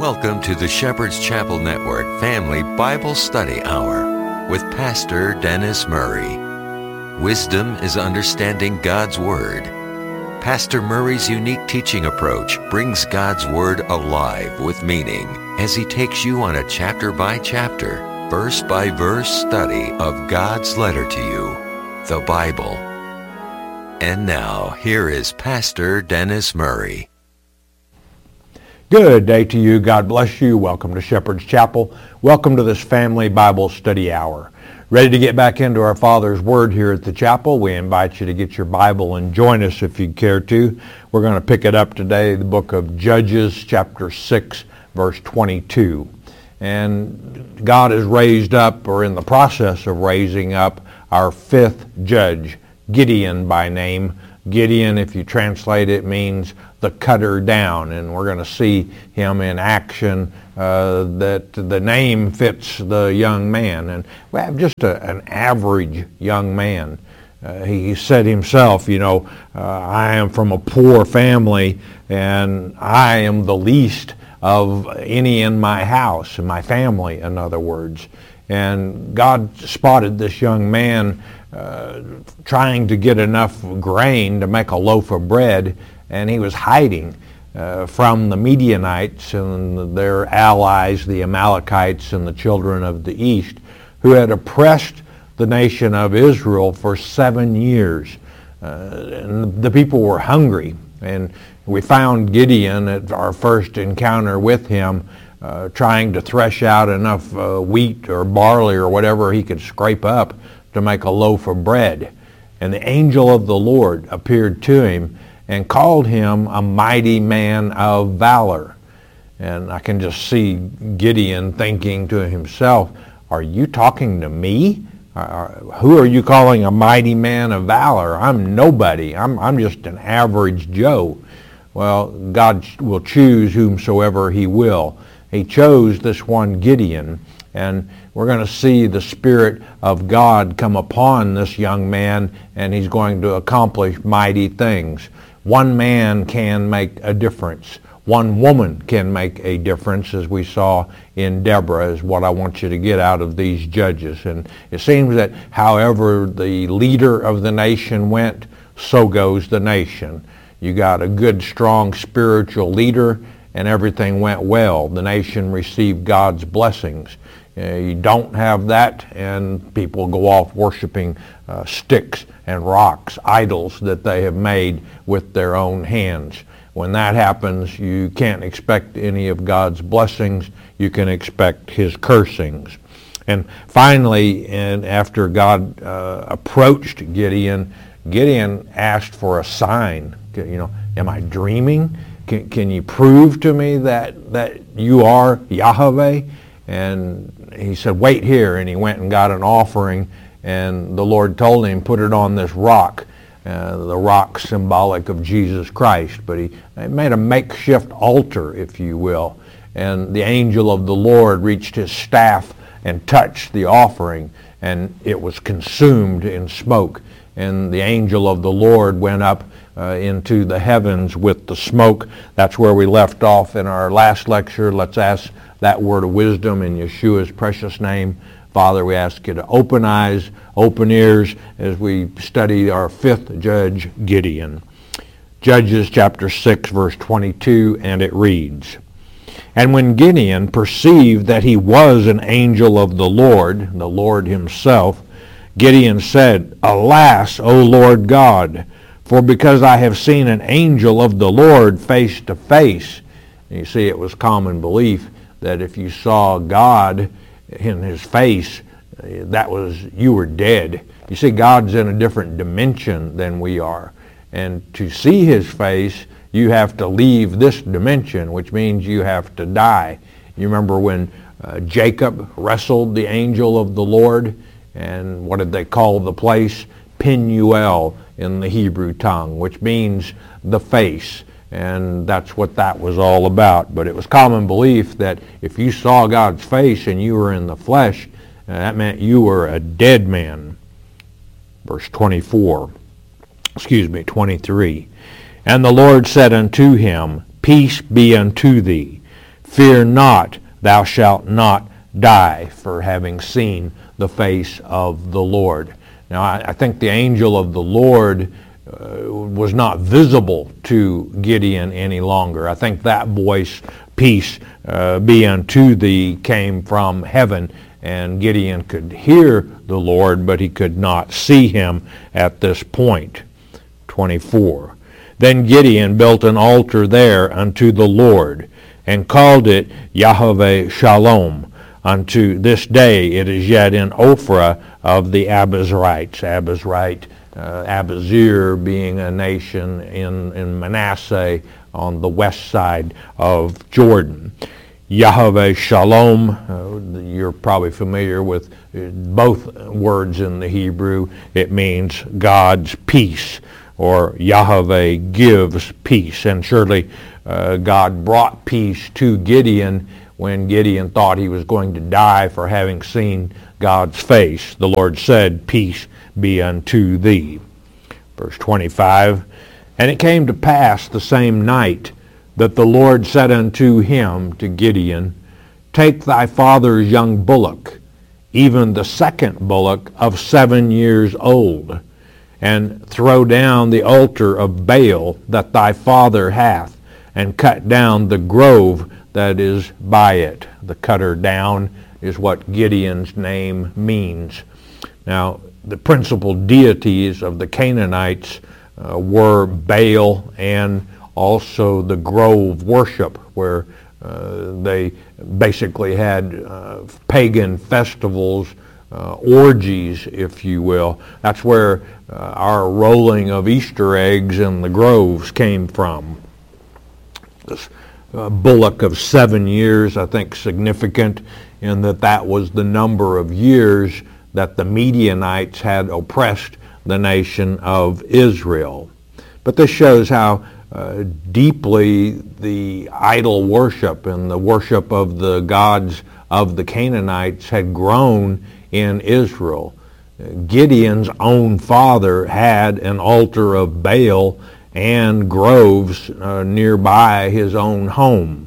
Welcome to the Shepherd's Chapel Network Family Bible Study Hour with Pastor Dennis Murray. Wisdom is understanding God's Word. Pastor Murray's unique teaching approach brings God's Word alive with meaning as he takes you on a chapter-by-chapter, verse-by-verse study of God's letter to you, the Bible. And now, here is Pastor Dennis Murray. Good day to you. God bless you. Welcome to Shepherd's Chapel. Welcome to this Family Bible Study Hour. Ready to get back into our Father's Word here at the chapel? We invite you to get your Bible and join us if you care to. We're going to pick it up today, the book of Judges, chapter 6, verse 22. And God has raised up, or in the process of raising up, our fifth judge, Gideon by name. Gideon, if you translate it, means the cutter down, and we're going to see him in action, that the name fits the young man. And we have just an average young man. He said himself, I am from a poor family, and I am the least of any in my house, in my family, in other words. And God spotted this young man trying to get enough grain to make a loaf of bread, and he was hiding from the Midianites and their allies, the Amalekites and the children of the east, who had oppressed the nation of Israel for 7 years. And the people were hungry, and we found Gideon at our first encounter with him trying to thresh out enough wheat or barley or whatever he could scrape up to make a loaf of bread. And the angel of the Lord appeared to him and called him a mighty man of valor. And I can just see Gideon thinking to himself, are you talking to me? Who are you calling a mighty man of valor? I'm nobody. I'm just an average Joe. Well, God will choose whomsoever he will. He chose this one Gideon, and we're going to see the Spirit of God come upon this young man, and he's going to accomplish mighty things. One man can make a difference. One woman can make a difference, as we saw in Deborah, is what I want you to get out of these judges. And it seems that however the leader of the nation went, so goes the nation. You got a good, strong spiritual leader, and everything went well. The nation received God's blessings. You don't have that, and people go off worshiping sticks and rocks, idols that they have made with their own hands. When that happens, you can't expect any of God's blessings. You can expect his cursings. And finally, after God approached Gideon, Gideon asked for a sign. Am I dreaming? Can you prove to me that you are Yahweh? And he said, wait here. And he went and got an offering, and the Lord told him, put it on this rock, the rock symbolic of Jesus Christ. But he made a makeshift altar, if you will. And the angel of the Lord reached his staff and touched the offering, and it was consumed in smoke. And the angel of the Lord went up into the heavens with the smoke. That's where we left off in our last lecture. Let's ask that word of wisdom in Yeshua's precious name. Father, we ask you to open eyes, open ears as we study our fifth judge, Gideon. Judges chapter 6, verse 22, and it reads, And when Gideon perceived that he was an angel of the Lord himself, Gideon said, Alas, O Lord God, for because I have seen an angel of the Lord face to face. And you see, it was common belief that if you saw God in his face, you were dead. You see, God's in a different dimension than we are. And to see his face, you have to leave this dimension, which means you have to die. You remember when Jacob wrestled the angel of the Lord? And what did they call the place? Penuel in the Hebrew tongue, which means the face. And that's what that was all about. But it was common belief that if you saw God's face and you were in the flesh, that meant you were a dead man. Verse 23. And the Lord said unto him, Peace be unto thee. Fear not, thou shalt not die for having seen the face of the Lord. Now, I think the angel of the Lord was not visible to Gideon any longer. I think that voice, peace be unto thee, came from heaven, and Gideon could hear the Lord, but he could not see him at this point. 24. Then Gideon built an altar there unto the Lord, and called it Yahweh Shalom. Unto this day it is yet in Ophrah of the Abiezrites. Abiezer being a nation in Manasseh on the west side of Jordan. Yahweh Shalom, you're probably familiar with both words in the Hebrew. It means God's peace, or Yahweh gives peace. And surely God brought peace to Gideon when Gideon thought he was going to die for having seen God's face. The Lord said, peace be unto thee. Verse 25, and it came to pass the same night that the Lord said unto him, to Gideon, take thy father's young bullock, even the second bullock of 7 years old, and throw down the altar of Baal that thy father hath, and cut down the grove that is by it. The cutter down is what Gideon's name means. Now, the principal deities of the Canaanites were Baal and also the grove worship, where they basically had pagan festivals, orgies, if you will. That's where our rolling of Easter eggs in the groves came from. This bullock of 7 years, I think, significant in that was the number of years that the Midianites had oppressed the nation of Israel. But this shows how deeply the idol worship and the worship of the gods of the Canaanites had grown in Israel. Gideon's own father had an altar of Baal and groves nearby his own home.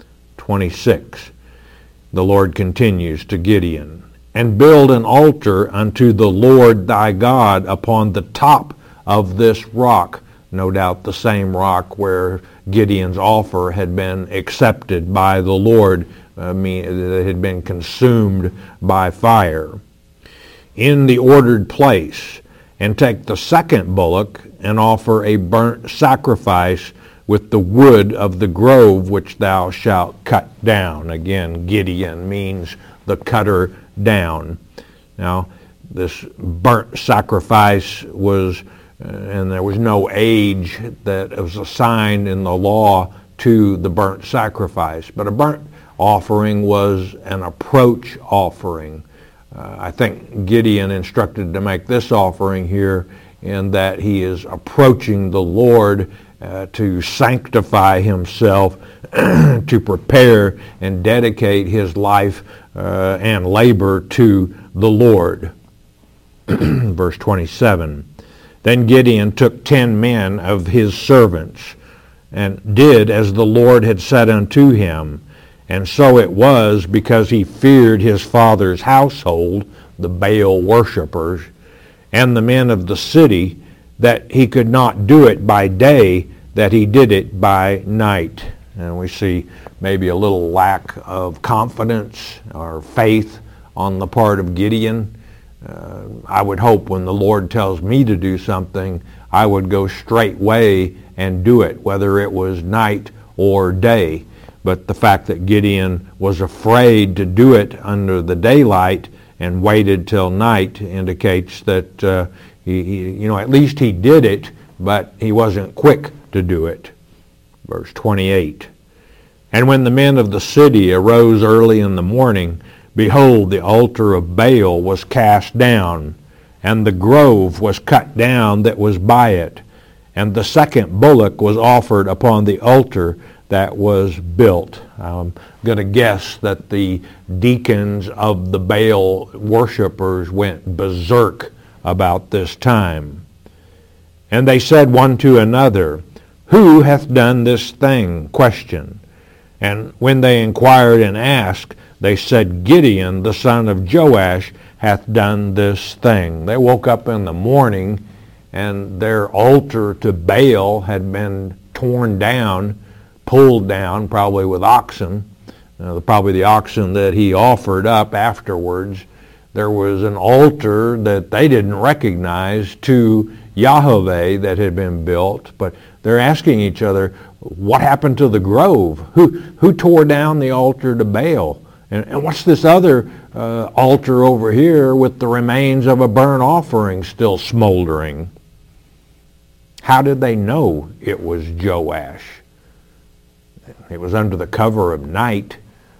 26. The Lord continues to Gideon, and build an altar unto the Lord thy God upon the top of this rock. No doubt the same rock where Gideon's offer had been accepted by the Lord, that had been consumed by fire. In the ordered place, and take the second bullock, and offer a burnt sacrifice with the wood of the grove which thou shalt cut down. Again, Gideon means the cutter down. Now, this burnt sacrifice was, and there was no age that was assigned in the law to the burnt sacrifice, but a burnt offering was an approach offering. I think Gideon instructed to make this offering here in that he is approaching the Lord to sanctify himself, to prepare and dedicate his life and labor to the Lord. Verse 27, then Gideon took 10 men of his servants, and did as the Lord had said unto him. And so it was, because he feared his father's household, the Baal worshippers, and the men of the city, that he could not do it by day, that he did it by night. And we see maybe a little lack of confidence or faith on the part of Gideon. I would hope when the Lord tells me to do something, I would go straightway and do it, whether it was night or day. But the fact that Gideon was afraid to do it under the daylight and waited till night indicates that at least he did it, but he wasn't quick to do it. Verse 28. And when the men of the city arose early in the morning, behold, the altar of Baal was cast down, and the grove was cut down that was by it, and the second bullock was offered upon the altar that was built. I'm going to guess that the deacons of the Baal worshipers went berserk about this time. And they said one to another, who hath done this thing? Question. And when they inquired and asked, they said, Gideon, the son of Joash, hath done this thing. They woke up in the morning, and their altar to Baal had been torn down, pulled down, probably with oxen, probably the oxen that he offered up afterwards. There was an altar that they didn't recognize to Yahweh that had been built, but they're asking each other, what happened to the grove? Who tore down the altar to Baal? And what's this other altar over here with the remains of a burnt offering still smoldering? How did they know it was Joash? It was under the cover of night.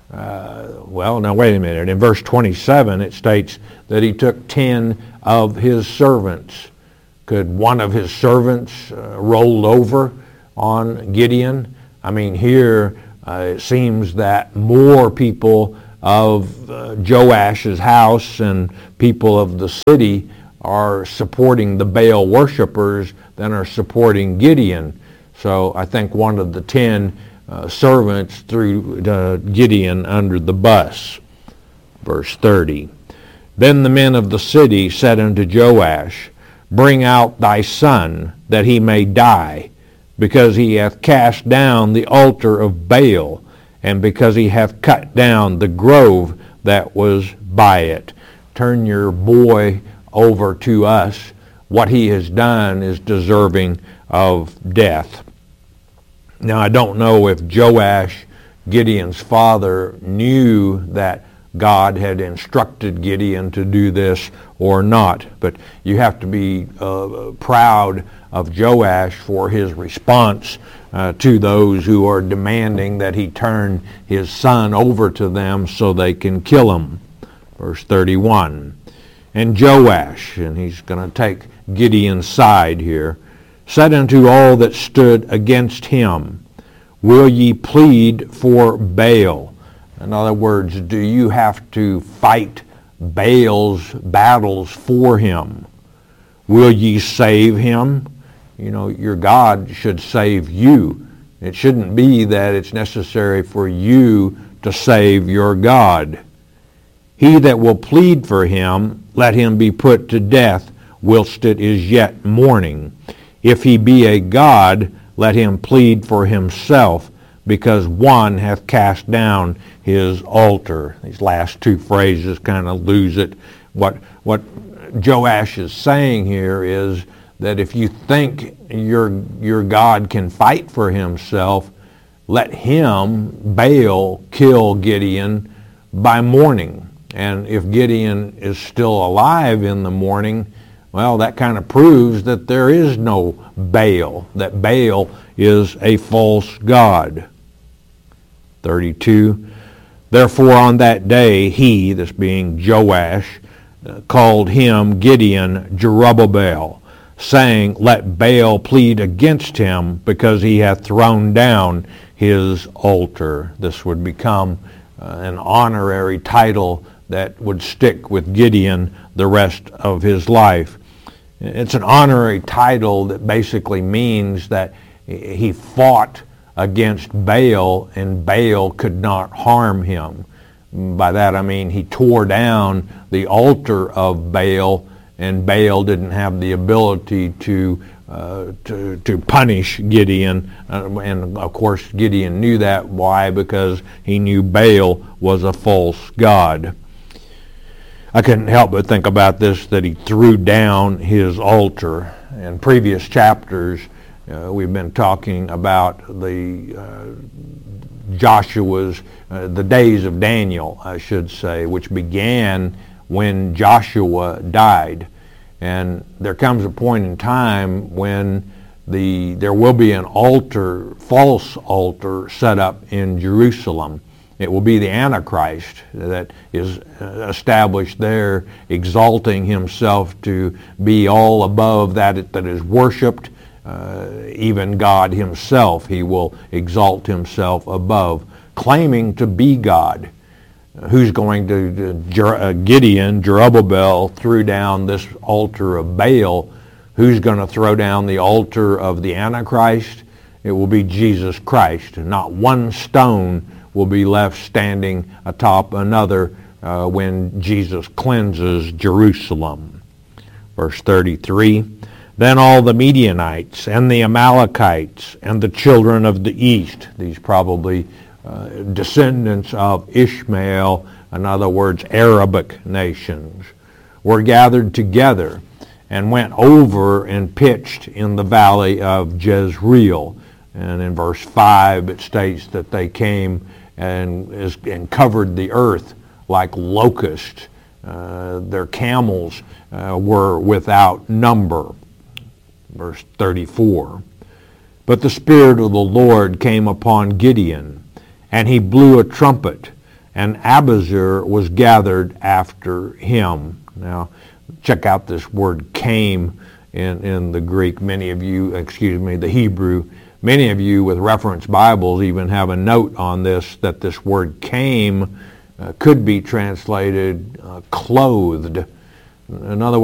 Well, now wait a minute. In verse 27, it states that he took 10 of his servants. Could one of his servants roll over on Gideon? I mean, here it seems that more people of Joash's house and people of the city are supporting the Baal worshipers than are supporting Gideon. So I think one of the 10 servants threw Gideon under the bus. Verse 30. Then the men of the city said unto Joash, Bring out thy son, that he may die, because he hath cast down the altar of Baal, and because he hath cut down the grove that was by it. Turn your boy over to us. What he has done is deserving of death. Now, I don't know if Joash, Gideon's father, knew that God had instructed Gideon to do this or not, but you have to be proud of Joash for his response to those who are demanding that he turn his son over to them so they can kill him. Verse 31. And Joash, and he's going to take Gideon's side here, said unto all that stood against him, Will ye plead for Baal? In other words, do you have to fight Baal's battles for him? Will ye save him? You know, your God should save you. It shouldn't be that it's necessary for you to save your God. He that will plead for him, let him be put to death whilst it is yet morning. If he be a god, let him plead for himself, because one hath cast down his altar. These last two phrases kind of lose it. What Joash is saying here is that if you think your God can fight for himself, let him, Baal, kill Gideon by morning. And if Gideon is still alive in the morning, well, that kind of proves that there is no Baal, that Baal is a false god. 32. Therefore on that day he, this being Joash, called him Gideon Jerubbaal, saying, Let Baal plead against him, because he hath thrown down his altar. This would become an honorary title that would stick with Gideon the rest of his life. It's an honorary title that basically means that he fought against Baal, and Baal could not harm him. By that I mean he tore down the altar of Baal, and Baal didn't have the ability to punish Gideon. And of course Gideon knew that. Why? Because he knew Baal was a false god. I couldn't help but think about this, that he threw down his altar. In previous chapters, we've been talking about the Joshua's, the days of Daniel, I should say, which began when Joshua died. And there comes a point in time when there will be an altar, false altar, set up in Jerusalem. It will be the Antichrist that is established there, exalting himself to be all above that is worshipped. Even God himself, he will exalt himself above, claiming to be God. Who's going to, Gideon, Jerubbaal, threw down this altar of Baal. Who's going to throw down the altar of the Antichrist? It will be Jesus Christ. Not one stone will be left standing atop another when Jesus cleanses Jerusalem. Verse 33, then all the Midianites and the Amalekites and the children of the east, these probably descendants of Ishmael, in other words, Arabic nations, were gathered together and went over and pitched in the valley of Jezreel. And in verse 5 it states that they came and covered the earth like locusts. Their camels were without number. Verse 34. But the Spirit of the Lord came upon Gideon, and he blew a trumpet, and Abiezer was gathered after him. Now, check out this word came in the Greek. The Hebrew. Many of you with reference Bibles even have a note on this, that this word came could be translated clothed. In other words,